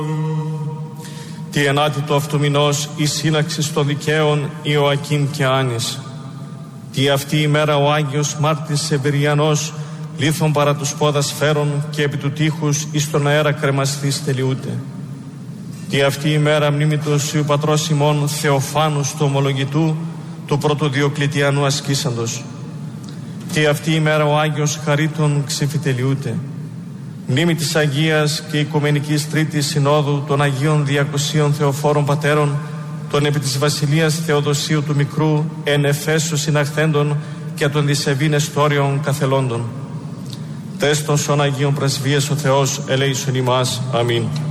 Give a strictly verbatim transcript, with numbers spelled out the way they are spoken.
Τι ενάτητο αυτού μηνός η σύναξη των δικαίων Ιωακήμ και Άνης. Τι αυτή η μέρα ο Άγιος Μάρτης Σεβεριανός λίθον παρά τους πόδας φέρον και επί του τείχους εις τον αέρα κρεμαστής τελειούται. Τι αυτή η μέρα μνήμη του Οσίου Πατρός ημών Θεοφάνου του ομολογητού του πρώτου Διοκλητιανού ασκήσαντος. Τι αυτή η μέρα ο Άγιος Χαρίτων ξεφυτελειούται. Μνήμη της Αγίας και Οικουμενικής Τρίτης Συνόδου των Αγίων Διακοσίων Θεοφόρων Πατέρων, των επί της Βασιλείας Θεοδοσίου του Μικρού εν Εφέσου συναχθέντων και των δισεβήν εστόριων καθελώντων. Τέστον σων Αγίων Πρεσβείες ο Θεός ελέησον ημάς. Αμήν.